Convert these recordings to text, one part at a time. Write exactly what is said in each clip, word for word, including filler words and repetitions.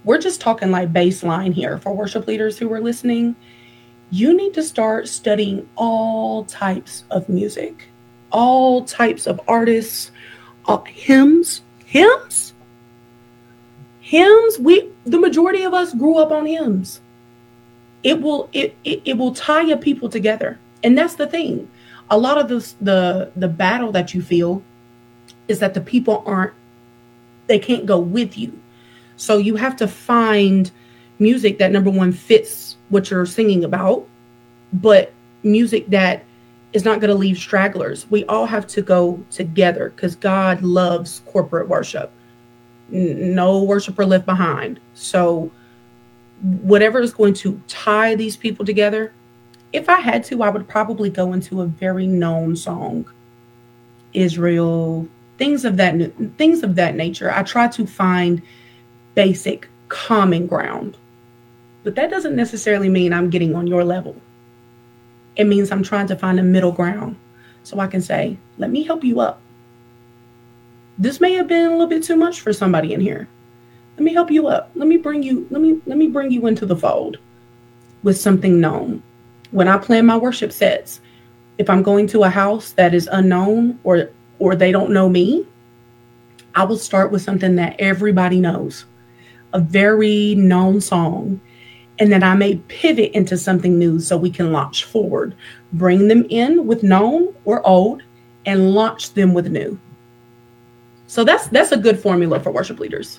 We're just talking like baseline here for worship leaders who are listening. You need to start studying all types of music, all types of artists, uh, hymns, hymns, hymns. We, the majority of us grew up on hymns. It will, it, it, it will tie your people together. And that's the thing. A lot of this, the, the battle that you feel is that the people aren't, they can't go with you. So you have to find music that, number one, fits what you're singing about, but music that is not going to leave stragglers. We all have to go together because God loves corporate worship. N- no worshiper left behind. So whatever is going to tie these people together, if I had to, I would probably go into a very known song, Israel, things of that things of that nature. I try to find basic common ground, but that doesn't necessarily mean I'm getting on your level. It means I'm trying to find a middle ground so I can say, let me help you up. This may have been a little bit too much for somebody in here. Let me help you up. Let me bring you, let me let me bring you into the fold with something known. When I plan my worship sets, if I'm going to a house that is unknown or or they don't know me, I will start with something that everybody knows, a very known song, and then I may pivot into something new so we can launch forward, bring them in with known or old, and launch them with new. So that's that's a good formula for worship leaders.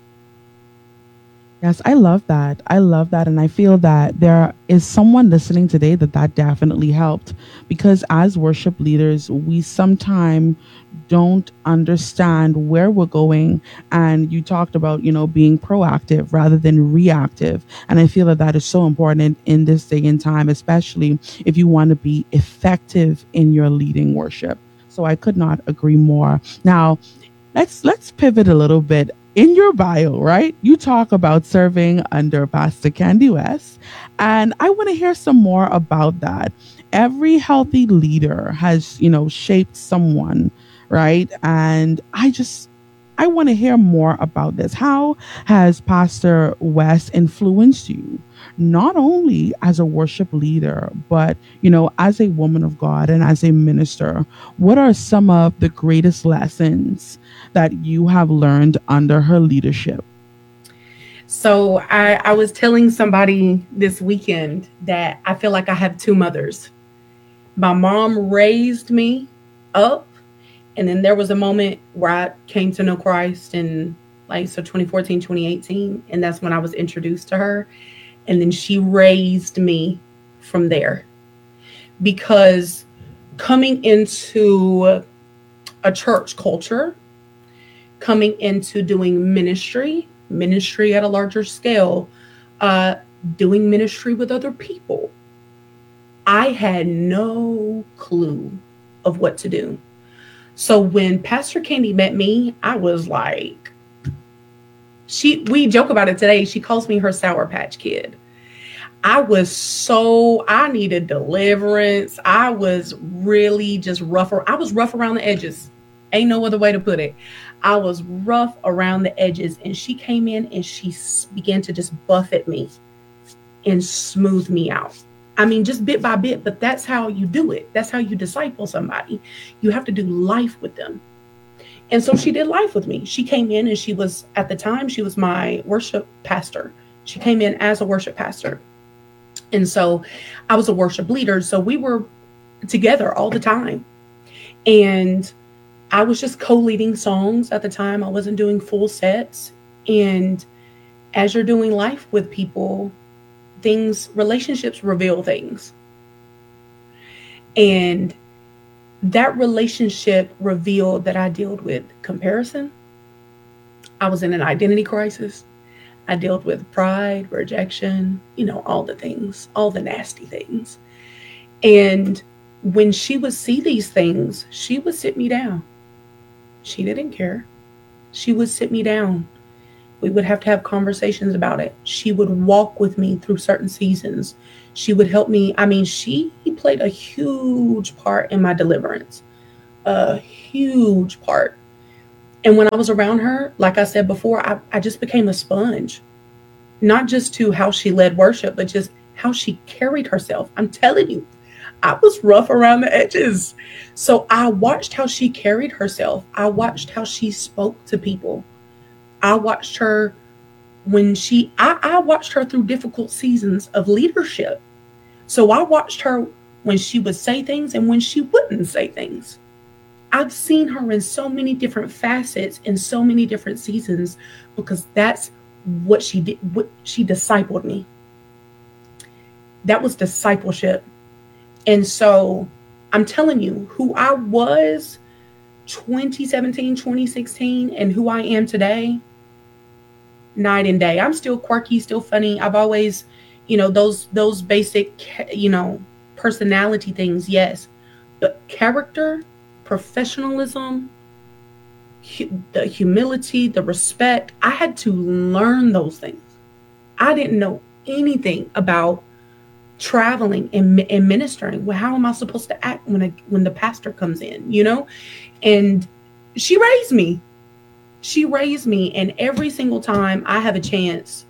Yes, I love that. I love that. And I feel that there is someone listening today that that definitely helped because as worship leaders, we sometimes don't understand where we're going. And you talked about, you know, being proactive rather than reactive. And I feel that that is so important in, in this day and time, especially if you want to be effective in your leading worship. So I could not agree more. Now, let's let's pivot a little bit. In your bio, right? You talk about serving under Pastor Candy West, and I want to hear some more about that. Every healthy leader has, you know, shaped someone, right? And I just I want to hear more about this. How has Pastor West influenced you, not only as a worship leader, but, you know, as a woman of God and as a minister? What are some of the greatest lessons that you have learned under her leadership? So I, I was telling somebody this weekend that I feel like I have two mothers. My mom raised me up, and then there was a moment where I came to know Christ in like so twenty fourteen, twenty eighteen, and that's when I was introduced to her. And then she raised me from there because coming into a church culture, coming into doing ministry, ministry at a larger scale, uh, doing ministry with other people, I had no clue of what to do. So when Pastor Candy met me, I was like, she. We joke about it today. She calls me her Sour Patch Kid. I was so I needed deliverance. I was really just rough. I was rough around the edges. Ain't no other way to put it. I was rough around the edges, and she came in and she began to just buffet me and smooth me out. I mean, just bit by bit, but that's how you do it. That's how you disciple somebody. You have to do life with them. And so she did life with me. She came in and she was, at the time, she was my worship pastor. She came in as a worship pastor. And so I was a worship leader. So we were together all the time. And I was just co leading songs at the time. I wasn't doing full sets. And as you're doing life with people, things, relationships reveal things. And that relationship revealed that I dealt with comparison. I was in an identity crisis. I dealt with pride, rejection, you know, all the things, all the nasty things. And when she would see these things, she would sit me down. She didn't care. She would sit me down. We would have to have conversations about it. She would walk with me through certain seasons. She would help me. I mean, she played a huge part in my deliverance, a huge part. And when I was around her, like I said before, I, I just became a sponge. not just to how she led worship, but just how she carried herself. I'm telling you, I was rough around the edges. So I watched how she carried herself. I watched how she spoke to people. I watched her when she, I, I watched her through difficult seasons of leadership. So I watched her when she would say things and when she wouldn't say things. I've seen her in so many different facets in so many different seasons because that's what she did. What she discipled me. That was discipleship. And so I'm telling you who I was twenty seventeen, twenty sixteen, and who I am today, night and day. I'm still quirky, still funny. I've always, you know, those those basic, you know, personality things, yes. But character, professionalism, hu- the humility, the respect, I had to learn those things. I didn't know anything about traveling and, and ministering. Well, how am I supposed to act when a, when the pastor comes in, you know? And she raised me. She raised me. And every single time I have a chance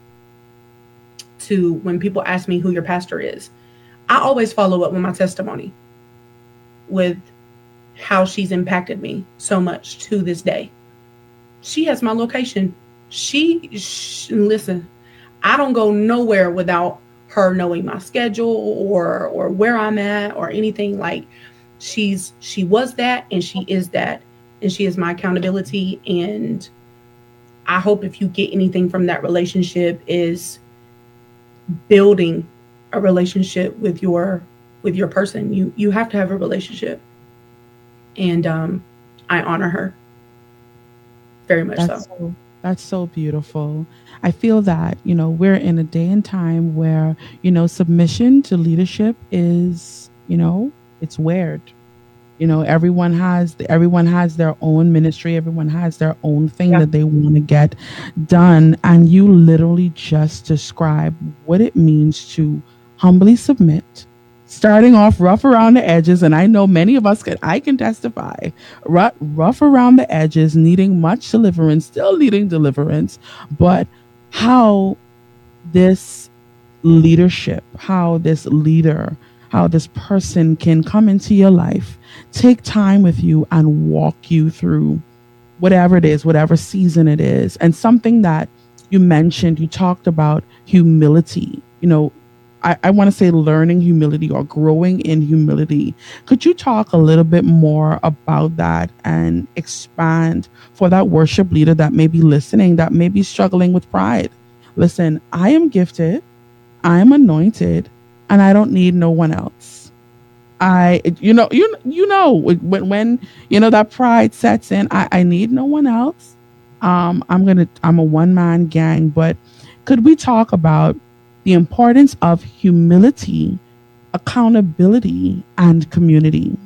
to, when people ask me who your pastor is, I always follow up with my testimony with how she's impacted me so much to this day. She has my location. She, she listen, I don't go nowhere without her knowing my schedule or or where I'm at or anything. Like she's she was that and she is that and she is my accountability. And I hope if you get anything from that relationship is building a relationship with your with your person. You you have to have a relationship. And um I honor her very much so. That's so that's so beautiful. I feel that, you know, we're in a day and time where, you know, submission to leadership is, you know, it's weird. You know, everyone has everyone has their own ministry, everyone has their own thing Yeah. that they want to get done, and you literally just describe what it means to humbly submit, starting off rough around the edges. And I know many of us can, I can testify, rough, rough around the edges, needing much deliverance, still needing deliverance, but how this leadership, how this leader, how this person can come into your life, take time with you and walk you through whatever it is, whatever season it is. And something that you mentioned, you talked about humility. You know, I, I want to say learning humility or growing in humility. Could you talk a little bit more about that and expand for that worship leader that may be listening, that may be struggling with pride? Listen, I am gifted, I am anointed, and I don't need no one else. I, you know, you you know when when you know that pride sets in. I, I need no one else. Um, I'm gonna I'm a one man gang. But could we talk about the importance of humility, accountability, and community?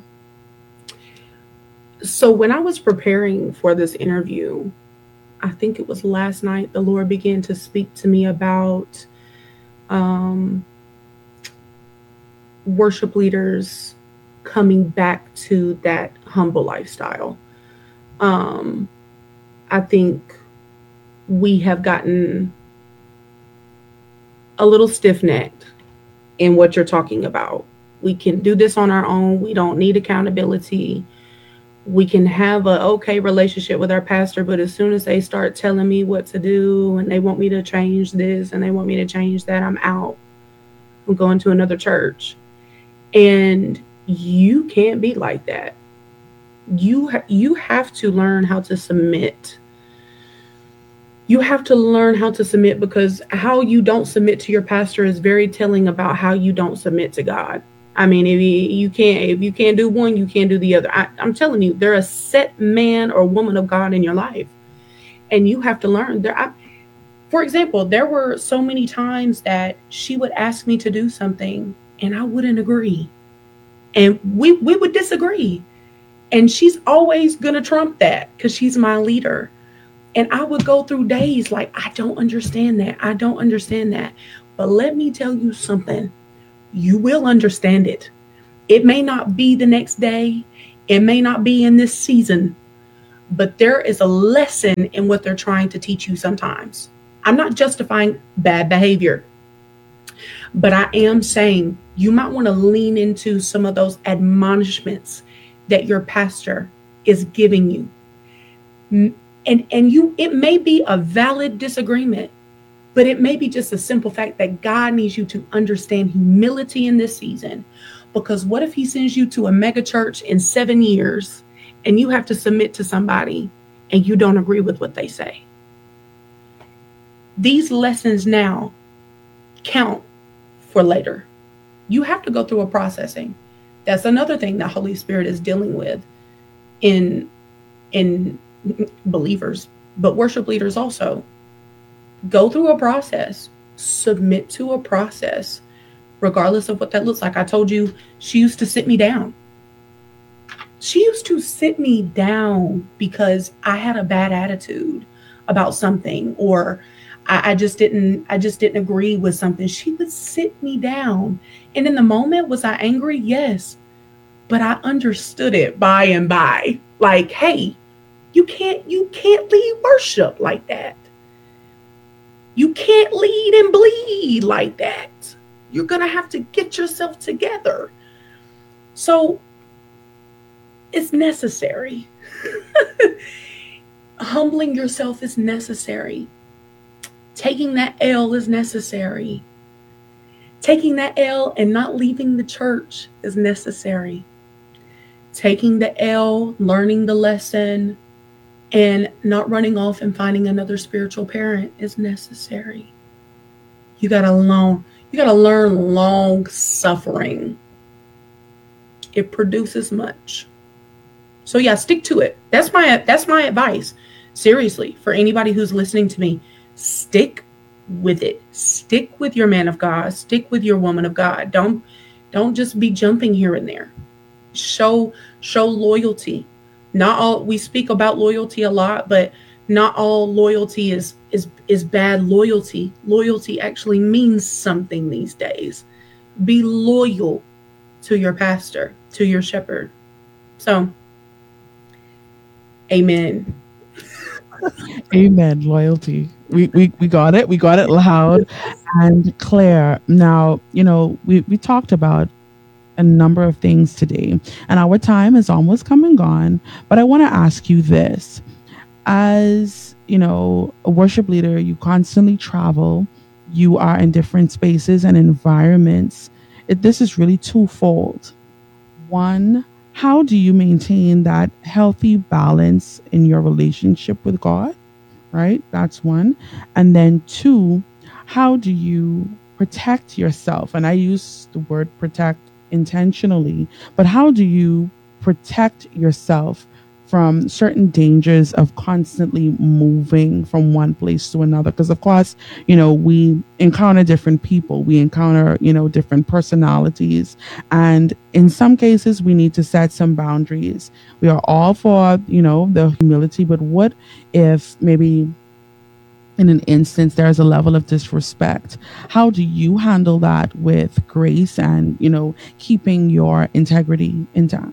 So when I was preparing for this interview, I think it was last night, the Lord began to speak to me about um, worship leaders coming back to that humble lifestyle. Um, I think we have gotten a little stiff necked in what you're talking about. We can do this on our own. We don't need accountability. We can have a okay relationship with our pastor, but as soon as they start telling me what to do and they want me to change this and they want me to change that, I'm out. I'm going to another church. And you can't be like that. You ha- you have to learn how to submit. You have to learn how to submit because how you don't submit to your pastor is very telling about how you don't submit to God. I mean, if you, you can't if you can't do one, you can't do the other. I, I'm telling you, they're a set man or woman of God in your life, and you have to learn. There, I, for example, there were so many times that she would ask me to do something, and I wouldn't agree, and we we would disagree, and she's always gonna trump that because she's my leader. And I would go through days like, I don't understand that. I don't understand that. But let me tell you something. You will understand it. It may not be the next day. It may not be in this season. But there is a lesson in what they're trying to teach you sometimes. I'm not justifying bad behavior, but I am saying you might want to lean into some of those admonishments that your pastor is giving you. And and you it may be a valid disagreement, but it may be just a simple fact that God needs you to understand humility in this season. Because what if he sends you to a mega church in seven years and you have to submit to somebody and you don't agree with what they say? These lessons now count for later. You have to go through a processing. That's another thing that Holy Spirit is dealing with in in believers, but worship leaders also. Go through a process, submit to a process, regardless of what that looks like. I told you she used to sit me down. She used to sit me down because I had a bad attitude about something, or I, I just didn't I just didn't agree with something. She would sit me down. And in the moment, was I angry? Yes. But I understood it by and by. Like, hey, you can't you can't lead worship like that. You can't lead and bleed like that. You're going to have to get yourself together. So it's necessary. Humbling yourself is necessary. Taking that L is necessary. Taking that L and not leaving the church is necessary. Taking the L, learning the lesson, and not running off and finding another spiritual parent is necessary. You gotta learn, you gotta learn long suffering. It produces much. So yeah, stick to it. That's my that's my advice. Seriously, for anybody who's listening to me, stick with it. Stick with your man of God. Stick with your woman of God. Don't don't just be jumping here and there. Show show loyalty. Not all, we speak about loyalty a lot, but not all loyalty is is is bad loyalty. Loyalty actually means something these days. Be loyal to your pastor, to your shepherd. So, amen. Amen. Loyalty. We, we we got it. We got it loud and clear. Now, you know, we, we talked about a number of things today, and our time is almost come and gone. But I want to ask you this. As, you know, a worship leader, you constantly travel, you are in different spaces and environments. It, this is really twofold. One, how do you maintain that healthy balance in your relationship with God? Right? That's one. And then two, how do you protect yourself? And I use the word protect intentionally, but how do you protect yourself from certain dangers of constantly moving from one place to another? Because of course, you know, we encounter different people, we encounter, you know, different personalities, and in some cases we need to set some boundaries. We are all for, you know, the humility, but what if maybe in an instance there's a level of disrespect? How do you handle that with grace and, you know, keeping your integrity intact?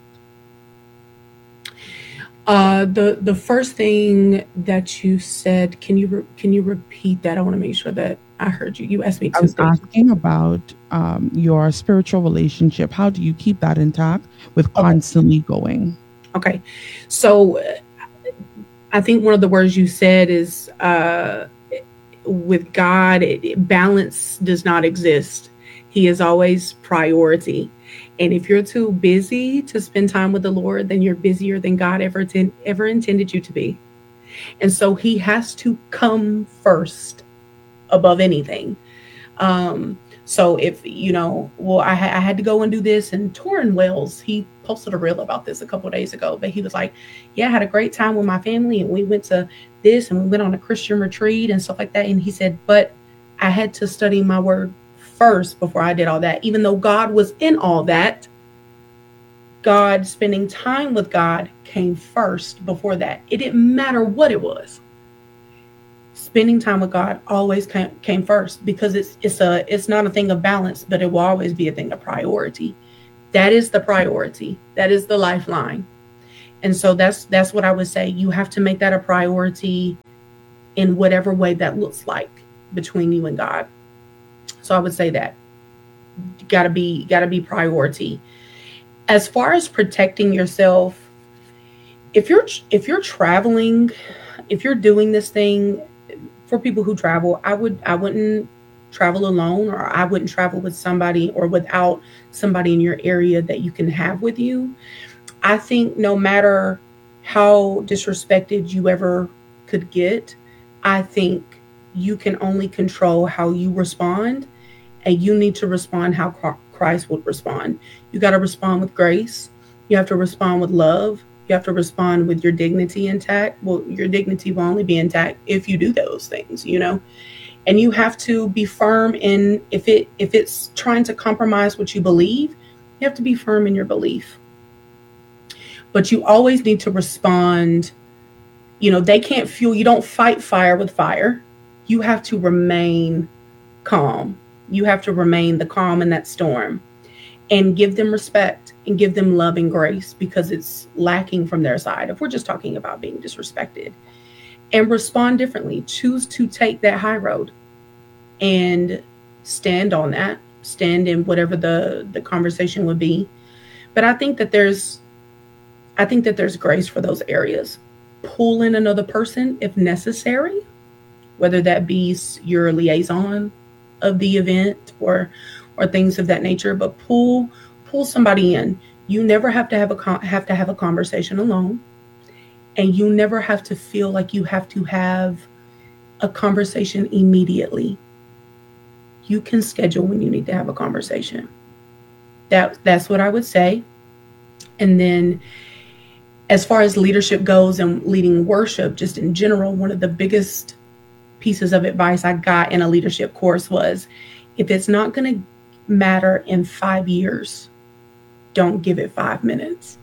Uh, the the first thing that you said, can you re- can you repeat that? I want to make sure that I heard you. You asked me I two was things. asking about um, your spiritual relationship. How do you keep that intact with Okay. constantly going? Okay. So uh, I think one of the words you said is uh, with God, it, it- balance does not exist. He is always priority. And if you're too busy to spend time with the Lord, then you're busier than God ever, ten- ever intended you to be. And so he has to come first above anything. Um, so if, you know, well, I, ha- I had to go and do this. And Torrin Wells, he posted a reel about this a couple of days ago, but he was like, yeah, I had a great time with my family and we went to this and we went on a Christian retreat and stuff like that. And he said, but I had to study my word first before I did all that. Even though God was in all that, God, spending time with God came first before that. It didn't matter what it was. Spending time with God always came, came first, because it's it's a it's not a thing of balance, but it will always be a thing of priority. That is the priority. That is the lifeline. And so that's that's what I would say. You have to make that a priority in whatever way that looks like between you and God. So I would say that gotta be gotta be priority. As far as protecting yourself, if you're if you're traveling, if you're doing this thing, for people who travel, I would I wouldn't travel alone, or I wouldn't travel with somebody or without somebody in your area that you can have with you. I think no matter how disrespected you ever could get, I think you can only control how you respond, and you need to respond how Christ would respond. You got to respond with grace. You have to respond with love. You have to respond with your dignity intact. Well, your dignity will only be intact if you do those things, you know. And you have to be firm in, if it if it's trying to compromise what you believe, you have to be firm in your belief. But you always need to respond. You know, they can't fuel, you don't fight fire with fire. You have to remain calm. You have to remain the calm in that storm, and give them respect and give them love and grace, because it's lacking from their side. If we're just talking about being disrespected, and respond differently, choose to take that high road and stand on that, stand in whatever the, the conversation would be. But I think that there's, I think that there's grace for those areas. Pull in another person if necessary, whether that be your liaison of the event or or things of that nature, but pull pull somebody in. You never have to have a have to have a conversation alone, and you never have to feel like you have to have a conversation immediately. You can schedule when you need to have a conversation. That that's what I would say. And then as far as leadership goes and leading worship, just in general, one of the biggest pieces of advice I got in a leadership course was, if it's not going to matter in five years, don't give it five minutes.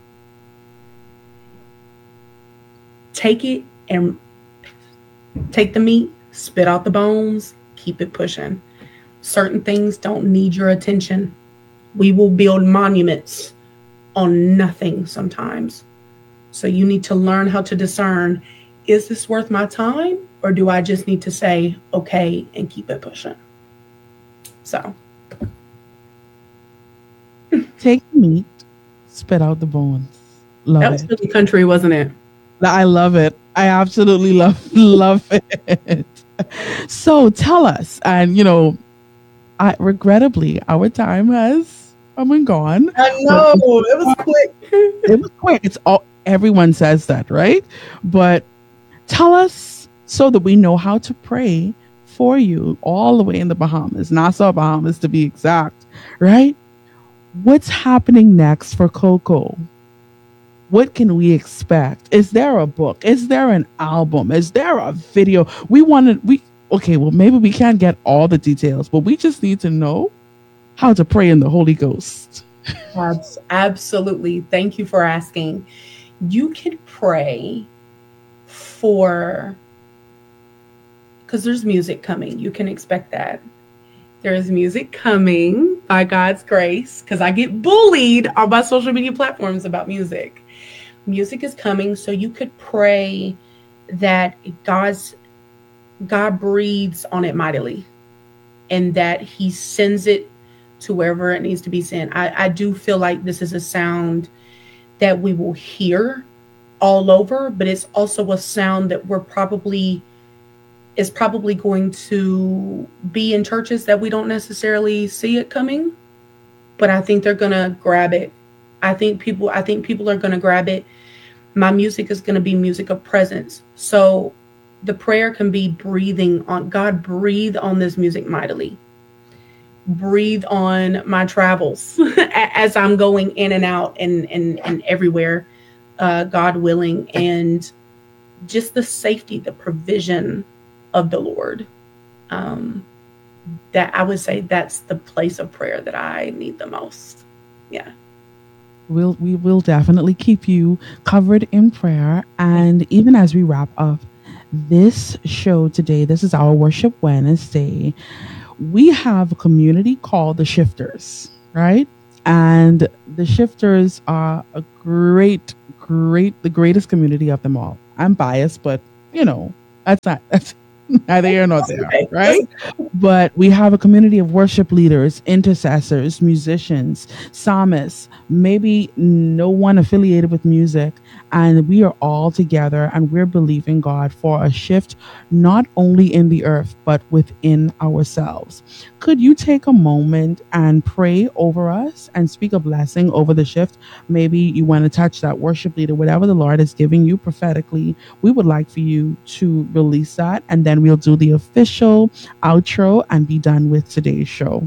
Take it and take the meat, spit out the bones, keep it pushing. Certain things don't need your attention. We will build monuments on nothing sometimes. So you need to learn how to discern, is this worth my time? Or do I just need to say, okay, and keep it pushing? So. Take the meat, spit out the bones. Love that was it. really country, wasn't it? I love it. I absolutely love love it. So tell us, and you know, I regrettably our time has come and gone. I know, it was quick. It was quick. It's all everyone says that, right? But tell us so that we know how to pray for you all the way in the Bahamas, Nassau, Bahamas to be exact, right? What's happening next for Coco? What can we expect? Is there a book? Is there an album? Is there a video? We want to, we, okay, well, maybe we can't get all the details, but we just need to know how to pray in the Holy Ghost. Absolutely. Thank you for asking. You can pray for, because there's music coming. You can expect that. There is music coming by God's grace, because I get bullied on my social media platforms about music. Music is coming, so you could pray that God's God breathes on it mightily, and that He sends it to wherever it needs to be sent. I, I do feel like this is a sound that we will hear all over, but it's also a sound that we're probably is probably going to be in churches that we don't necessarily see it coming, but I think they're going to grab it. I think people, I think people are going to grab it. My music is going to be music of presence. So the prayer can be breathing on God, breathe on this music mightily. Breathe on my travels as I'm going in and out and, and, and everywhere, uh, God willing, and just the safety, the provision of the Lord. Um, that I would say that's the place of prayer that I need the most. Yeah. We'll, we will definitely keep you covered in prayer. And even as we wrap up this show today, this is our Worship Wednesday. We have a community called the Shifters, right? And the Shifters are a great, great, the greatest community of them all. I'm biased, but you know, that's not, that's, Neither here nor That's there, okay. That's right? But we have a community of worship leaders, intercessors, musicians, psalmists, maybe no one affiliated with music. And we are all together and we're believing God for a shift, not only in the earth, but within ourselves. Could you take a moment and pray over us and speak a blessing over the shift? Maybe you want to touch that worship leader, whatever the Lord is giving you prophetically. We would like for you to release that, and then we'll do the official outro and be done with today's show.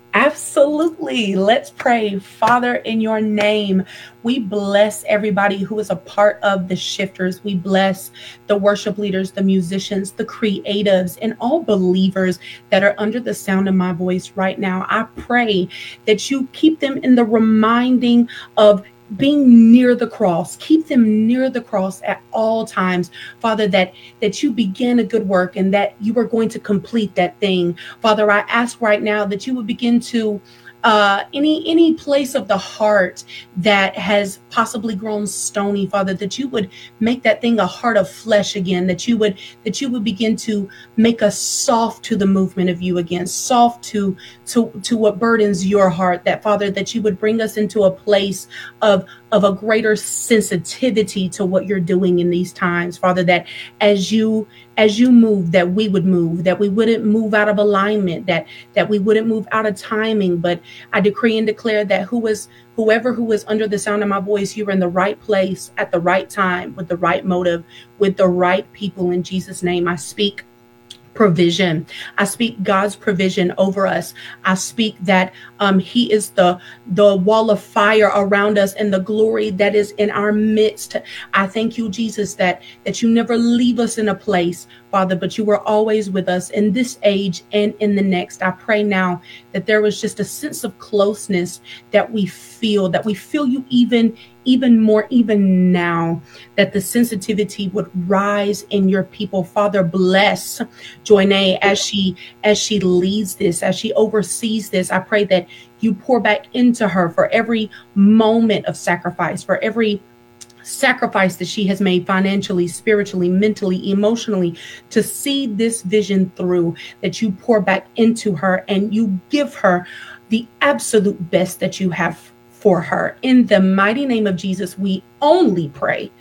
Absolutely. Let's pray. Father, in your name, we bless everybody who is a part of the shifters. We bless the worship leaders, the musicians, the creatives, and all believers that are under the sound of my voice right now. I pray that you keep them in the reminding of being near the cross. Keep them near the cross at all times, Father, that that you began a good work and that you are going to complete that thing. Father, I ask right now that you would begin to uh any any place of the heart that has possibly grown stony, Father, that you would make that thing a heart of flesh again, that you would that you would begin to make us soft to the movement of you again, soft to to to what burdens your heart, that Father, that you would bring us into a place of of a greater sensitivity to what you're doing in these times, Father, that as you as you move, that we would move, that we wouldn't move out of alignment, that that we wouldn't move out of timing. But I decree and declare that who is whoever who is under the sound of my voice, you're in the right place at the right time with the right motive, with the right people. In Jesus' name, I speak provision. I speak God's provision over us. I speak that um, He is the the wall of fire around us and the glory that is in our midst. I thank you, Jesus, that that you never leave us in a place, Father, but you were always with us in this age and in the next. I pray now that there was just a sense of closeness that we feel, that we feel you even even more, even now, that the sensitivity would rise in your people. Father, bless Joyne as she as she leads this, as she oversees this. I pray that you pour back into her for every moment of sacrifice, for every sacrifice that she has made financially, spiritually, mentally, emotionally, to see this vision through, that you pour back into her and you give her the absolute best that you have for her. In the mighty name of Jesus, we only pray.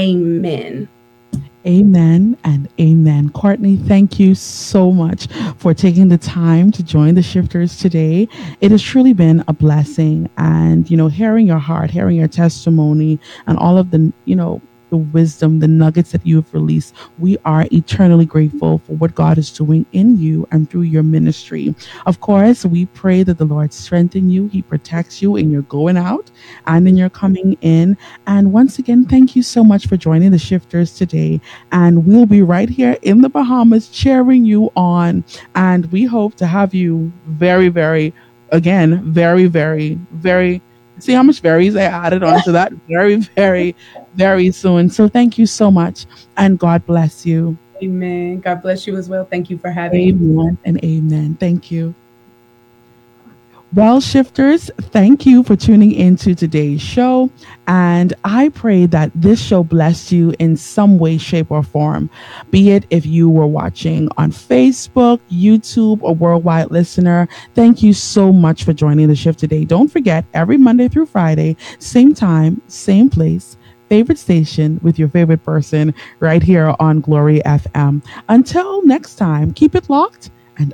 Amen. Amen and amen. Courtney, thank you so much for taking the time to join the shifters today. It has truly been a blessing. And, you know, hearing your heart, hearing your testimony and all of the, you know, the wisdom, the nuggets that you have released. We are eternally grateful for what God is doing in you and through your ministry. Of course, we pray that the Lord strengthen you. He protects you in your going out and in your coming in. And once again, thank you so much for joining the shifters today. And we'll be right here in the Bahamas cheering you on. And we hope to have you very, very, again, very, very, very, see how much berries I added onto that? Very, very, very soon. So thank you so much. And God bless you. Amen. God bless you as well. Thank you for having me. Amen and amen. Thank you. Well, shifters, thank you for tuning into today's show. And I pray that this show blessed you in some way, shape, or form. Be it if you were watching on Facebook, YouTube, or worldwide listener. Thank you so much for joining the shift today. Don't forget, every Monday through Friday, same time, same place, favorite station with your favorite person right here on Glory F M. Until next time, keep it locked